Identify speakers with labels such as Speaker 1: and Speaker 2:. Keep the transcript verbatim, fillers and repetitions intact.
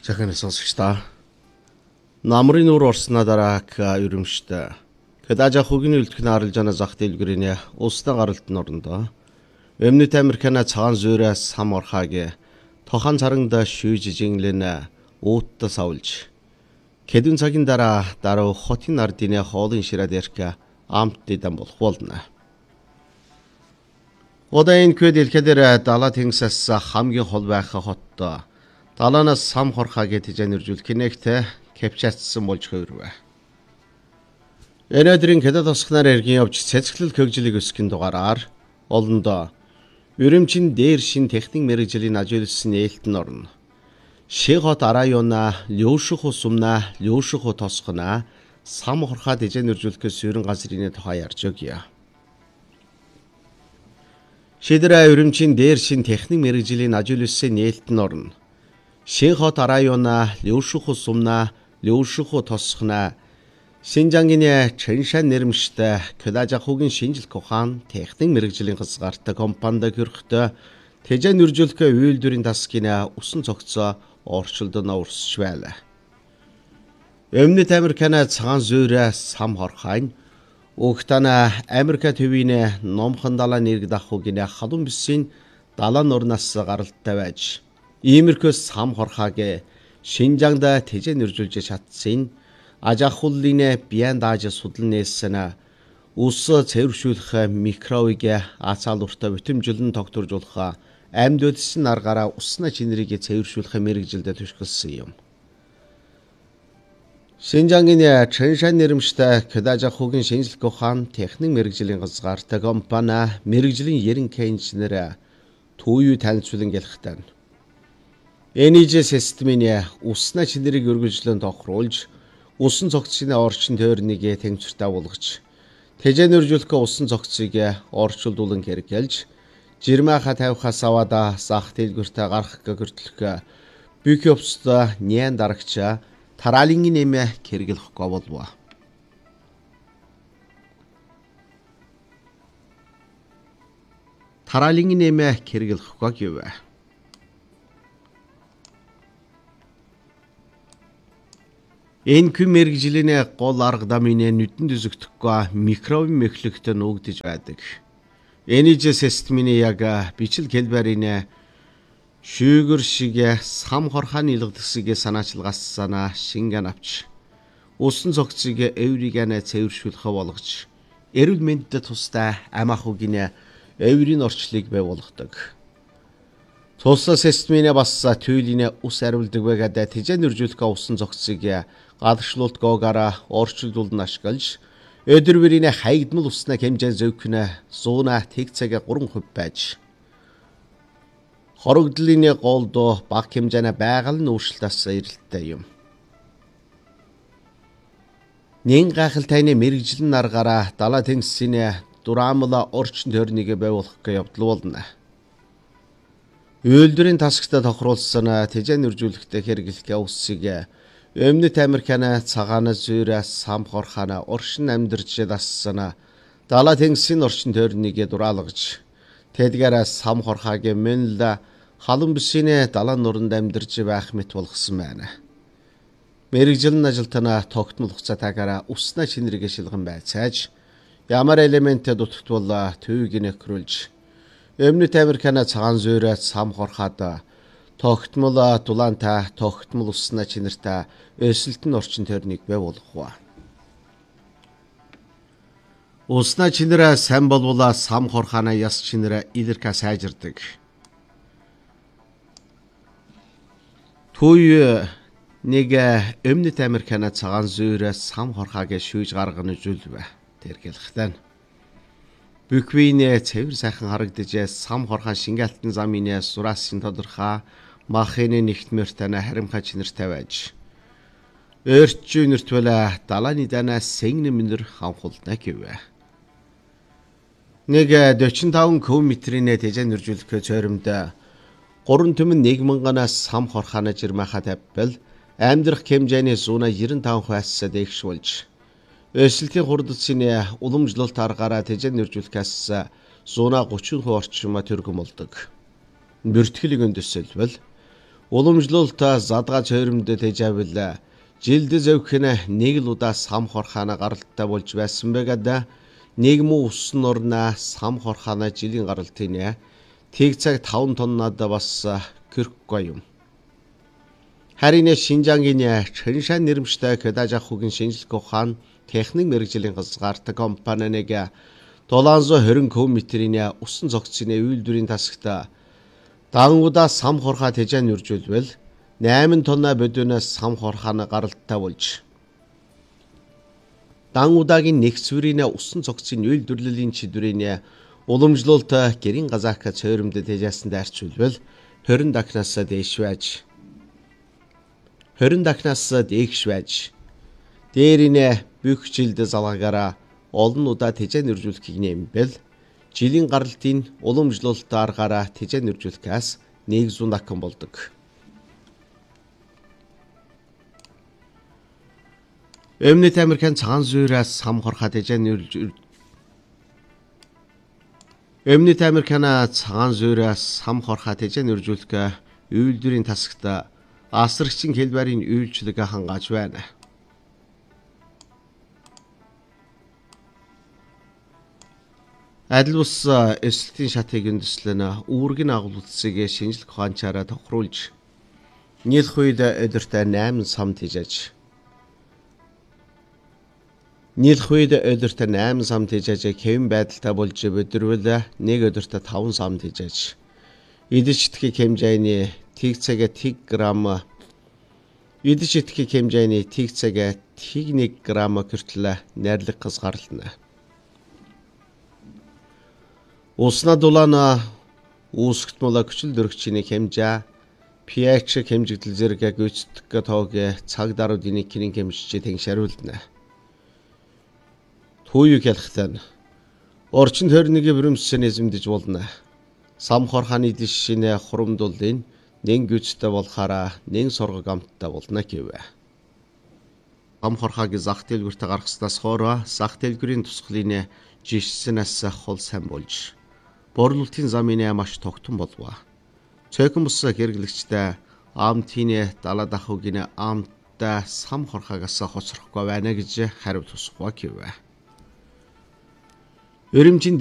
Speaker 1: Захын сонсогчдаа намрын нуур орсноо дараа ерөмштэй Кадажа хугийн үлдхэн харалж ана зах дэлгэрийн улстай гаралт норндоо Өмнөд Американа цагаан зөөрөөс сам орхаагийн тохан царангда шүүж жинглэн уутта савлж Кэдүн цагийн дараа дараа хотын ардын хоолын ширад ярка амт дэдэн болох болно. Одаин көд илхэдэр далаа тэнгисээс хамгийн хол байх хоттой далаанаас сам хорхаагийн тэжэнэржүүлэх нэгтэй капчаатсан болж хөврвэ. Энэдрийн кэдэ тосхнаар эргэн явж цэцгэлэл хөгжлийг өсгөн дугаараар олондоо Үрэмчин дээр шин техник мэрэгжлийн ажигласан нээлтэн орно. Шихот арайона Лёшиху сумна Лёшиху тосхна сам хорхаа тэжэнэржүүлэх сүүрэн газрын тухай ярьж өгье. Шидэрэ Үрэмчин дээр шин техник мэрэгжлийн ажигласан нээлтэн орно. Шихот арайона Лёшиху сумна Лёшиху тосхна Шинжангийн Чэншан нэрмжтэй Кадажа хугийн шинжилх ухаан техник мэрэгжлийн хязгаартай компанид хөрөхтэй тэжэн үржүүлэх үйлдвэрийн тасгийн усан цогцоо орчилдоно урсч байлаа. Өмнөд Американы цагаан зөөрэ сам хорхайн Угтана Америк төвийн номхон далаа нэрг дахугийн халуун бүсийн далаа нурнаас гаралтай байж иймэрхүү сам хорхаагийн Шинжангд тэжэн үржүүлж чадсан Ажахуллын бян дааж судлан нээсэн ус цэвэршүүлэх микровыг ацаалуртай бүтэмжлэн тогтворжуулах амьд үдсэн аргаараа усны чинэрийг цэвэршүүлэх мэрэгжилдэ түшгэлсэн юм. Шинжангийн Чэншан нэрмжтэй Кадажа хугийн шинжилх ухаан техник мэрэгжлийн хязгаартай компани мэрэгжлийн ерөнхий инженер Төвүй танилцуулан гэлэхтэн. Энэжи системийн усны чинэрийг үргэлжлэн тохируулж усан цогцын орчин тойрныг тэнцвэртэй болгож тэжэн үржүүлэх усан цогцыг орчуулдуулан хэрэгжилж жирмаха тавихаас аваад сах дэлгүртэ гарах гөртлөх бүх явцдаа нян дарагчаа тараалын нэмэ хэрэглэхгүй болов. Тараалын нэмэ хэрэглэхгүй гэв. Энэ күн мэрэгжлийн гол арга дамын нүдэн дүзэгдэхгүй микровын мэхлэгт нуугдж байдаг. Энэжи системийн яг бичил хэлбэрийн шүүгэр шиг сам хорхааны илгэдсгийг санаачлагаас санаа шингэн авч усан цогцыг эвригэнэ цэвэршүүлэх болгож эрүүл мэндэд тустай ам ахуйн эврийн орчлыг бий болгодог. Тусаа системийн бас түйлийн ус ариулдаг байгаад тэжэн үржүүлэх усан цогцыг гадагшлуулт гоогаараа орчилдуулн ашиглаж өдөрвөрийн хаягдмал усны хэмжээ зөвхөн сууна тэг цаг гурван хувь байж хорогдлын голдоо бага хэмжээний байгаль нь өөрчлөлтөөс эрэлттэй юм. Нэн гайхалтай мэрэгжлийн аргаараа далаа тэнгисийн дураамла орчин тойрныг бий болгох явдал болно. Үйлдвэрийн тасагтаа тохируулсан тэжэн үржүүлэхтэй хэрэглэх усыг Өмнөд Американы цагаан зөөрэ сам хорхаана оршин амьдарч дассан далаа тэнгисийн орчин тойрныг дураалгаж тэдгээр сам хорхаагийн мэнл халуун бүсийн далаа нуранд амьдарч байх мэт болгосон байна. Мэргэжилэн ажилтнаа тогтмол хугацаатаагаар усны чинэрийг шилгэн байцааж ямар элементтэй дутагдвал төвийг нөхрүүлж Өмнөд Американы цагаан зөөрэ сам хорхаад тогтмол дулаантай тогтмол усны чинэртэй өсөлтөн орчин тойрныг бий болгох. Усны чинэрээ сайн болвол сам хорхааны яс чинэрээ илэрхэ сайжирдаг. Төвүй нэг Өмнөд Американы цагаан зөөрэ сам хорхаагийн шүүж гарганы зүйлвэ тэргэлэхтэн. Бүхвийн цэвэр сайхан харагдаж сам хорхаа шингээлтэн замын сураасын тодорхой махны нэгтмэртэй харимхай чинэртэй байж өрчүү нэртвэлэ далааны данаас сэнгэн минер ханхулна гэвэ. Нэг дөрвөн километрийн тэжэн үржүүлэх цойромд гурван түмэн нэг мянганаас сам хорхаана жирмаха тавьбал амьдрах хэмжээний зуна девяносто пять хувиас дээгшүүлж өсөлтийн хурдцын уламжлалт аргаараа тэжэн үржүүлэхээс зуна тридцать хувиас орчим төргөм болдог. Бүртгэлийг өндөсөлбөл Уламжлалт задгаж хойромдод тэжавэл жилд зөвхнэ нэг л удаа сам хорхаана гаралтай болж байсан байгаад нийгмийн усан орна сам хорхаана жилийн гаралтын тэг цаг таван тоннад бас киркгүй юм. Харин Шинжангийн Чэншан нэрмжтэй Кэдаж ахуйн шинжлэх ухаан техник мэргэжлийн газгаарт компани нэг долоон зуун хорин км-ийн усан цогцны үйлдвэрийн тасагт дангуудаа сам хорхоо тэжээн үржүүлвэл найман тонна бодиноос сам хорхоона гаралтай болж дангуудаагийн нэгсвэрийн усан цогцын үйлдвэрлэлийн чидрийн уламжлалт гэрийн газаак цойромд тэжээсэн дайрчулбал хорин дахнаас дээш байж хорин дахнаас дээш байж дээринэ бүх жилд залгаагаараа олон удаа тэжээн үржүүлэхийг нэмбэл жилийн гаралтын уламжлалт аргаараа тэжээн үржүүлэхээс нэг зуун дахин болдог. Өмнөд Америкийн цагаан зүйраас сам хорхоо тэжээн үржүүл Өмнөд Америкийн цагаан зүйраас сам хорхоо тэжээн үржүүлэх үйлдвэрийн тасагт асрагчийн хэлбэрийн үйлчлэг хангааж байна. Адил бус эсэлтийн шатыг үндэслэн үүргийн агуулгыг шинжлэх ухаанчаараа тохируулж нийлх үед өдөртөө найман сам тэжээж нийлх үед өдөртөө найман сам тэжээж хэвэн байдалтай болж өдөрвөл нэг өдөртөө таван сам тэжээж идэж итгэх хэмжээний тэг цагаа тэг грамм идэж итгэх хэмжээний тэг цагаа тэг нэг грамм хүртэл найрлах хязгаарлана. Усна дулаана үүсгт молекул дөрөгчний хэмжээ pH хэмжигдэл зэрэг гүйцэтгэх тоог цаг даруйдын кирийн хэмжиж тэншаруулна. Түүийг ялхтан орчин тойрныг бэрэмсэн эзэмдэж болно. Сам хорхааны дэшинэ хурамдуулын нэн гүйцэтэй болохаараа нэн соргог амттай болно гэвэ. Сам хорхааг зах дэлгүүрт гаргаснаас хойш зах дэлгүүрийн тусгалын жишсэнээс хол сайн болж борлуулалтын замын маш тогтсон болов. Цөөхөн бус хэрэглэгчтэй амтын далаад ахуйн амттай сам хорхаагаас хоцрохгүй байна гэж хариу тусгав гэвэ. Өрөмжийн